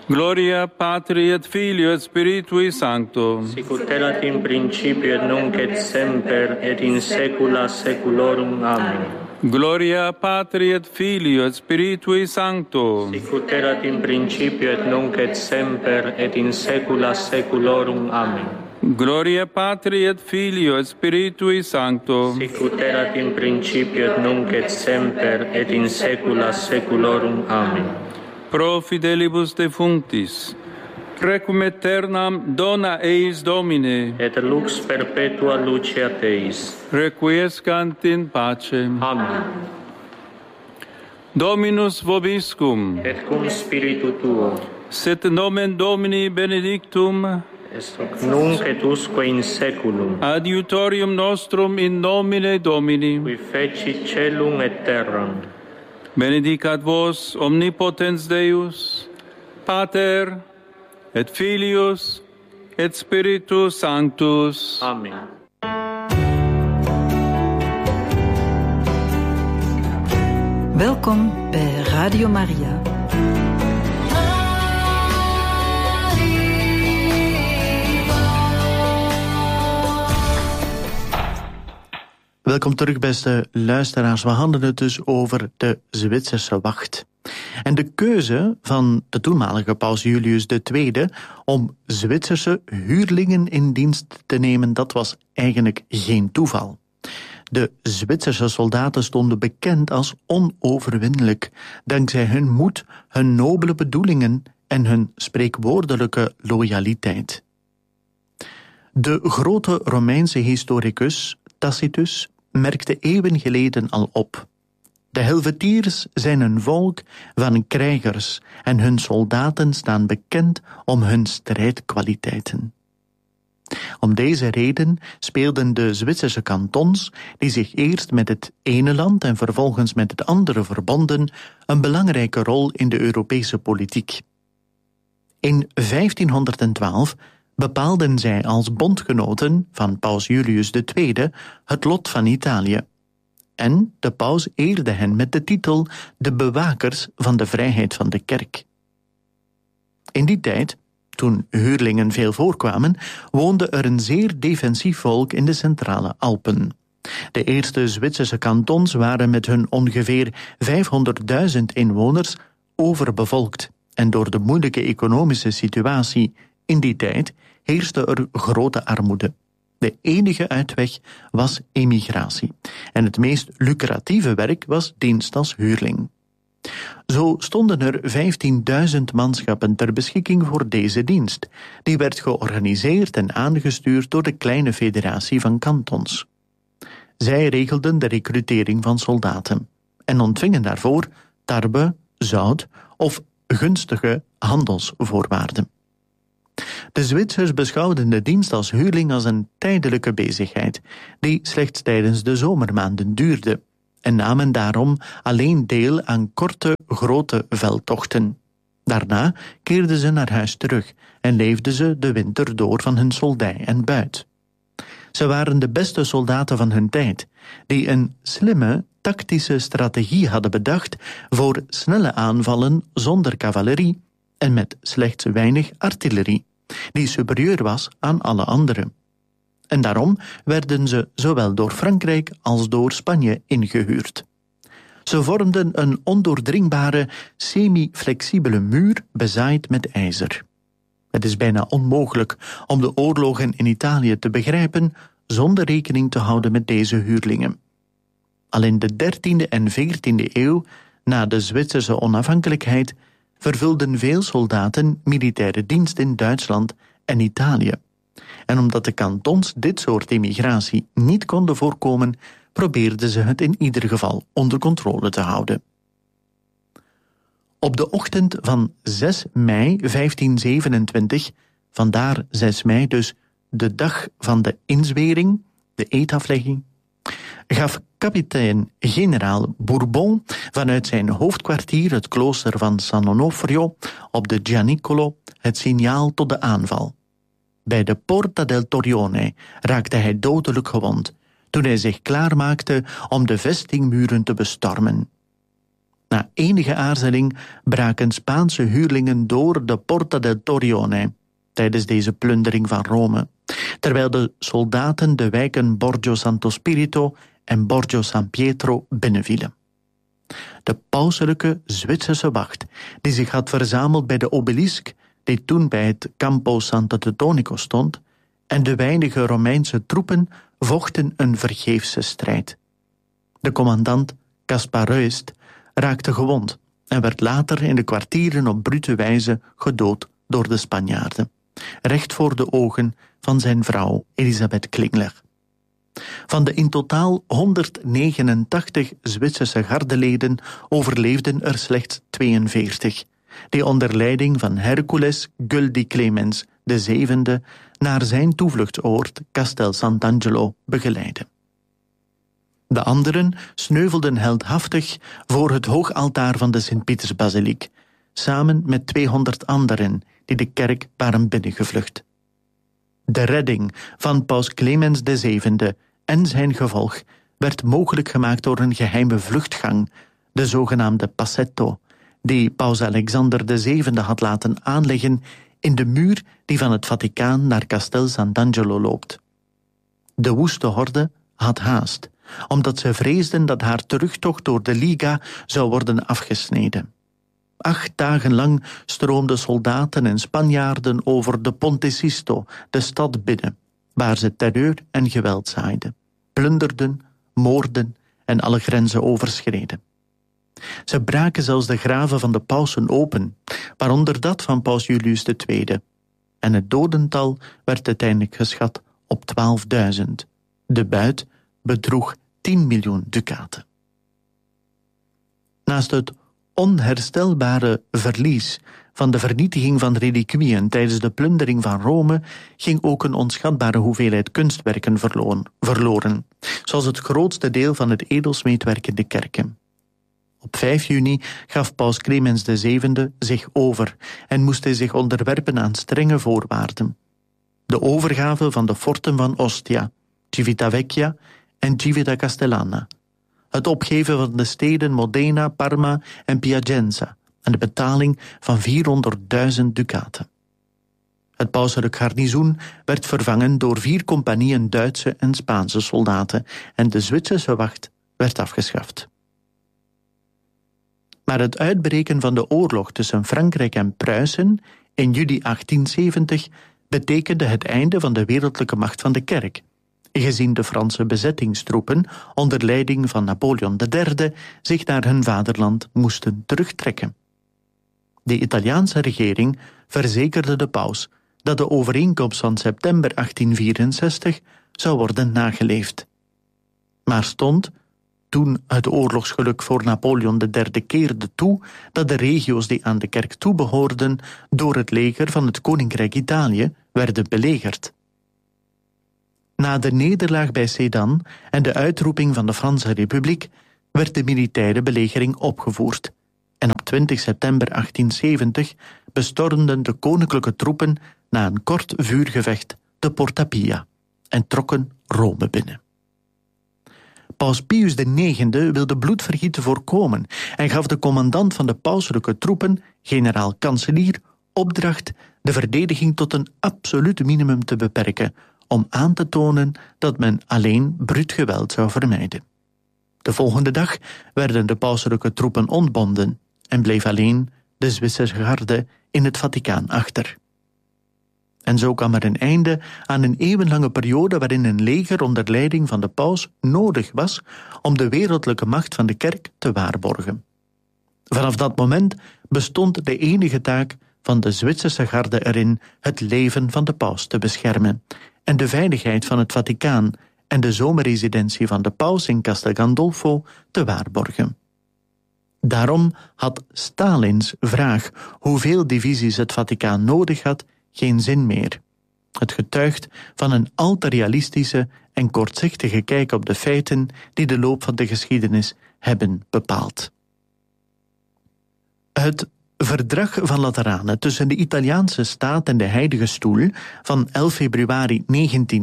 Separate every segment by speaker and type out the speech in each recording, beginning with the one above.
Speaker 1: Gloria Patri et Filio et Spiritui Sancto.
Speaker 2: Sic ut erat in principio et nunc et semper et in saecula saeculorum. Amen.
Speaker 1: Gloria Patri et Filio et Spiritui Sancto.
Speaker 2: Sic ut erat in principio et nunc et semper et in saecula saeculorum. Amen.
Speaker 1: Gloria Patri et Filio et Spiritui Sancto.
Speaker 2: Sic ut erat in principio et nunc et semper et in saecula saeculorum. Amen.
Speaker 1: Pro fidelibus defunctis, requiem aeternam dona eis Domine,
Speaker 2: Et lux perpetua luceat eis.
Speaker 1: requiescant in pace.
Speaker 2: Amen.
Speaker 1: Dominus vobiscum,
Speaker 2: Et cum spiritu tuo,
Speaker 1: sit nomen Domini benedictum,
Speaker 2: est hoc nunc et usque in saeculum,
Speaker 1: adiutorium nostrum in nomine Domini.
Speaker 2: qui feci celum et terram.
Speaker 1: Benedicat vos omnipotens Deus, Pater et Filius et Spiritus Sanctus.
Speaker 2: Amen.
Speaker 3: Welkom bij Radio Maria.
Speaker 4: Welkom terug, beste luisteraars. We hadden het dus over de Zwitserse wacht. En de keuze van de toenmalige paus Julius II om Zwitserse huurlingen in dienst te nemen, dat was eigenlijk geen toeval. De Zwitserse soldaten stonden bekend als onoverwinnelijk, dankzij hun moed, hun nobele bedoelingen en hun spreekwoordelijke loyaliteit. De grote Romeinse historicus Tacitus merkte eeuwen geleden al op: de Helvetiërs zijn een volk van krijgers en hun soldaten staan bekend om hun strijdkwaliteiten. Om deze reden speelden de Zwitserse kantons, die zich eerst met het ene land en vervolgens met het andere verbonden, een belangrijke rol in de Europese politiek. In 1512 bepaalden zij als bondgenoten van paus Julius II het lot van Italië. En de paus eerde hen met de titel de bewakers van de vrijheid van de kerk. In die tijd, toen huurlingen veel voorkwamen, woonde er een zeer defensief volk in de centrale Alpen. De eerste Zwitserse kantons waren met hun ongeveer 500.000 inwoners overbevolkt. En door de moeilijke economische situatie in die tijd heerste er grote armoede. De enige uitweg was emigratie. En het meest lucratieve werk was dienst als huurling. Zo stonden er 15.000 manschappen ter beschikking voor deze dienst. Die werd georganiseerd en aangestuurd door de kleine federatie van kantons. Zij regelden de recrutering van soldaten en ontvingen daarvoor tarwe, zout of gunstige handelsvoorwaarden. De Zwitsers beschouwden de dienst als huurling als een tijdelijke bezigheid, die slechts tijdens de zomermaanden duurde, en namen daarom alleen deel aan korte, grote veldtochten. Daarna keerden ze naar huis terug en leefden ze de winter door van hun soldij en buit. Ze waren de beste soldaten van hun tijd, die een slimme, tactische strategie hadden bedacht voor snelle aanvallen zonder cavalerie en met slechts weinig artillerie, die superieur was aan alle anderen. En daarom werden ze zowel door Frankrijk als door Spanje ingehuurd. Ze vormden een ondoordringbare, semi-flexibele muur bezaaid met ijzer. Het is bijna onmogelijk om de oorlogen in Italië te begrijpen zonder rekening te houden met deze huurlingen. Al in de 13e en 14e eeuw, na de Zwitserse onafhankelijkheid, vervulden veel soldaten militaire dienst in Duitsland en Italië. En omdat de kantons dit soort immigratie niet konden voorkomen, probeerden ze het in ieder geval onder controle te houden. Op de ochtend van 6 mei 1527, vandaar 6 mei dus de dag van de inzwering, de eedaflegging, gaf kapitein-generaal Bourbon vanuit zijn hoofdkwartier, het klooster van San Onofrio, op de Gianicolo, het signaal tot de aanval. Bij de Porta del Torrione raakte hij dodelijk gewond toen hij zich klaarmaakte om de vestingmuren te bestormen. Na enige aarzeling braken Spaanse huurlingen door de Porta del Torrione tijdens deze plundering van Rome, terwijl de soldaten de wijken Borgo Santo Spirito en Borgo San Pietro binnenvielen. De pauselijke Zwitserse wacht, die zich had verzameld bij de obelisk die toen bij het Campo Santo Teutonico stond, en de weinige Romeinse troepen vochten een vergeefse strijd. De commandant Caspar Ruist raakte gewond en werd later in de kwartieren op brute wijze gedood door de Spanjaarden, recht voor de ogen van zijn vrouw Elisabeth Klingler. Van de in totaal 189 Zwitserse gardeleden overleefden er slechts 42, die onder leiding van Hercules Guldi Clemens VII naar zijn toevluchtsoord Castel Sant'Angelo begeleidden. De anderen sneuvelden heldhaftig voor het hoogaltaar van de Sint-Pietersbasiliek, samen met 200 anderen die de kerk waren binnengevlucht. De redding van paus Clemens VII en zijn gevolg werd mogelijk gemaakt door een geheime vluchtgang, de zogenaamde Passetto, die paus Alexander VII had laten aanleggen in de muur die van het Vaticaan naar Castel Sant'Angelo loopt. De woeste horde had haast, omdat ze vreesden dat haar terugtocht door de Liga zou worden afgesneden. 8 dagen lang stroomden soldaten en Spanjaarden over de Ponte Sisto, de stad binnen, waar ze terreur en geweld zaaiden, plunderden, moorden en alle grenzen overschreden. Ze braken zelfs de graven van de pausen open, waaronder dat van paus Julius II, en het dodental werd uiteindelijk geschat op 12.000. De buit bedroeg 10 miljoen ducaten. Naast het onherstelbare verlies van de vernietiging van reliquieën tijdens de plundering van Rome ging ook een onschatbare hoeveelheid kunstwerken verloren, zoals het grootste deel van het edelsmeedwerk in de kerken. Op 5 juni gaf paus Clemens VII zich over en moest hij zich onderwerpen aan strenge voorwaarden. De overgave van de forten van Ostia, Civitavecchia en Civita Castellana, het opgeven van de steden Modena, Parma en Piacenza en de betaling van 400.000 ducaten. Het pauselijk garnizoen werd vervangen door 4 compagnieën Duitse en Spaanse soldaten en de Zwitserse wacht werd afgeschaft. Maar het uitbreken van de oorlog tussen Frankrijk en Pruisen in juli 1870 betekende het einde van de wereldlijke macht van de kerk, gezien de Franse bezettingstroepen onder leiding van Napoleon III zich naar hun vaderland moesten terugtrekken. De Italiaanse regering verzekerde de paus dat de overeenkomst van september 1864 zou worden nageleefd. Maar stond, toen het oorlogsgeluk voor Napoleon III keerde toe, dat de regio's die aan de kerk toebehoorden door het leger van het Koninkrijk Italië werden belegerd. Na de nederlaag bij Sedan en de uitroeping van de Franse Republiek werd de militaire belegering opgevoerd. En op 20 september 1870 bestormden de koninklijke troepen na een kort vuurgevecht de Porta Pia en trokken Rome binnen. Paus Pius IX wilde bloedvergieten voorkomen en gaf de commandant van de pauselijke troepen, generaal-kanselier, opdracht de verdediging tot een absoluut minimum te beperken, om aan te tonen dat men alleen bruut geweld zou vermijden. De volgende dag werden de pauselijke troepen ontbonden en bleef alleen de Zwitserse garde in het Vaticaan achter. En zo kwam er een einde aan een eeuwenlange periode waarin een leger onder leiding van de paus nodig was om de wereldlijke macht van de kerk te waarborgen. Vanaf dat moment bestond de enige taak van de Zwitserse garde erin het leven van de paus te beschermen en de veiligheid van het Vaticaan en de zomerresidentie van de paus in Castel Gandolfo te waarborgen. Daarom had Stalins vraag hoeveel divisies het Vaticaan nodig had geen zin meer. Het getuigt van een al te realistische en kortzichtige kijk op de feiten die de loop van de geschiedenis hebben bepaald. Het Verdrag van Lateranen tussen de Italiaanse staat en de Heilige Stoel van 11 februari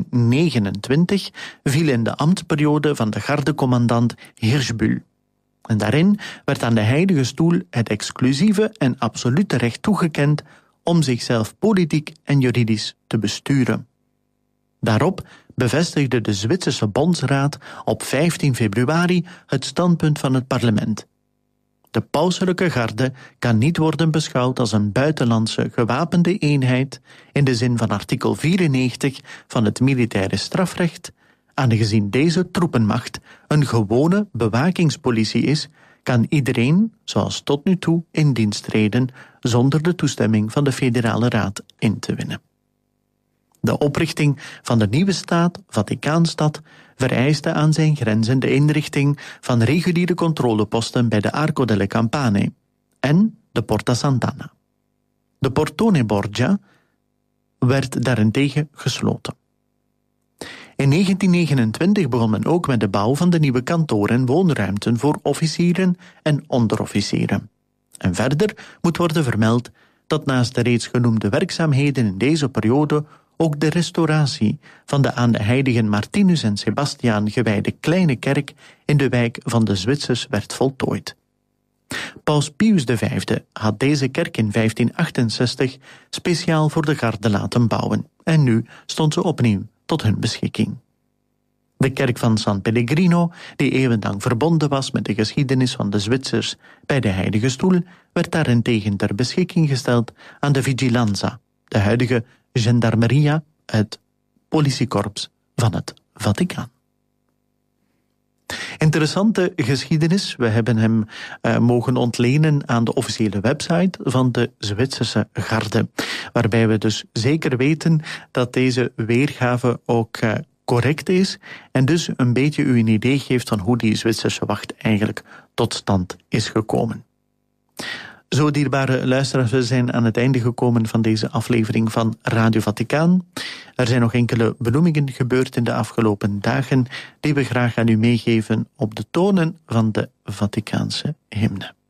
Speaker 4: 1929 viel in de ambtsperiode van de gardecommandant Hirschbühl. En daarin werd aan de Heilige Stoel het exclusieve en absolute recht toegekend om zichzelf politiek en juridisch te besturen. Daarop bevestigde de Zwitserse Bondsraad op 15 februari het standpunt van het parlement. De pauselijke garde kan niet worden beschouwd als een buitenlandse gewapende eenheid in de zin van artikel 94 van het militaire strafrecht. Aangezien deze troepenmacht een gewone bewakingspolitie is, kan iedereen, zoals tot nu toe, in dienst treden zonder de toestemming van de Federale Raad in te winnen. De oprichting van de nieuwe staat, Vaticaanstad, vereiste aan zijn grenzen de inrichting van reguliere controleposten bij de Arco delle Campane en de Porta Sant'Anna. De Portone Borgia werd daarentegen gesloten. In 1929 begon men ook met de bouw van de nieuwe kantoren en woonruimten voor officieren en onderofficieren. En verder moet worden vermeld dat naast de reeds genoemde werkzaamheden in deze periode ook de restauratie van de aan de heiligen Martinus en Sebastiaan gewijde kleine kerk in de wijk van de Zwitsers werd voltooid. Paus Pius V had deze kerk in 1568 speciaal voor de garde laten bouwen en nu stond ze opnieuw tot hun beschikking. De kerk van San Pellegrino, die eeuwenlang verbonden was met de geschiedenis van de Zwitsers bij de Heilige Stoel, werd daarentegen ter beschikking gesteld aan de Vigilanza, de huidige Gendarmeria, het politiekorps van het Vaticaan. Interessante geschiedenis. We hebben hem mogen ontlenen aan de officiële website van de Zwitserse garde, waarbij we dus zeker weten dat deze weergave ook correct is en dus een beetje u een idee geeft van hoe die Zwitserse wacht eigenlijk tot stand is gekomen. Zo, dierbare luisteraars, we zijn aan het einde gekomen van deze aflevering van Radio Vaticaan. Er zijn nog enkele benoemingen gebeurd in de afgelopen dagen die we graag aan u meegeven op de tonen van de Vaticaanse hymne.